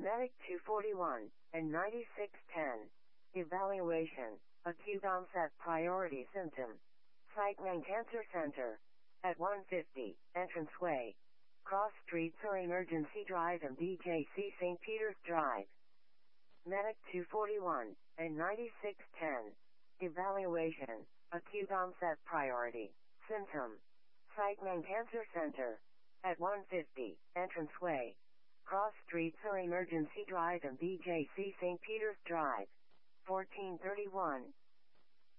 Medic 241 and 9610. Evaluation. Acute onset priority symptom. Site Main Cancer Center. At 150, entranceway. Cross Streets or Emergency Drive and BJC St. Peter's Drive. Medic 241 and 9610. Evaluation. Acute onset priority symptom. Site Main Cancer Center. At 150, entranceway. Cross Streets or Emergency Drive and BJC St. Peter's Drive. 1431.